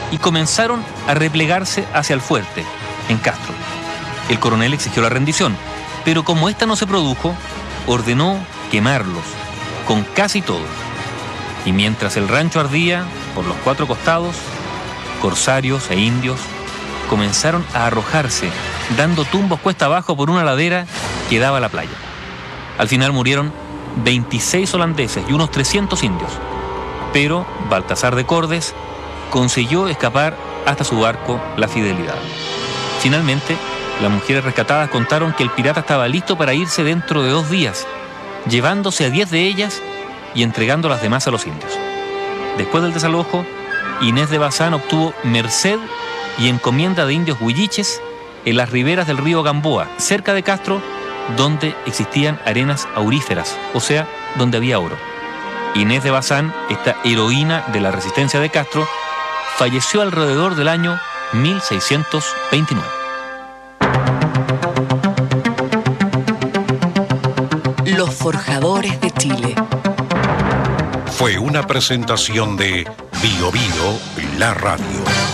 y comenzaron a replegarse hacia el fuerte, en Castro. El coronel exigió la rendición, pero como esta no se produjo, ordenó quemarlos, con casi todo. Y mientras el rancho ardía por los 4 costados, corsarios e indios comenzaron a arrojarse, dando tumbos cuesta abajo por una ladera que daba a la playa. Al final murieron 26 holandeses y unos 300 indios, pero Baltasar de Cordes consiguió escapar hasta su barco La Fidelidad. Finalmente, las mujeres rescatadas contaron que el pirata estaba listo para irse dentro de 2 días, llevándose a 10 de ellas y entregando las demás a los indios. Después del desalojo, Inés de Bazán obtuvo merced y encomienda de indios huilliches en las riberas del río Gamboa, cerca de Castro, donde existían arenas auríferas, o sea, donde había oro. Inés de Bazán, esta heroína de la resistencia de Castro, falleció alrededor del año 1629. Los Forjadores de Chile. Fue una presentación de Bio Bio, la radio.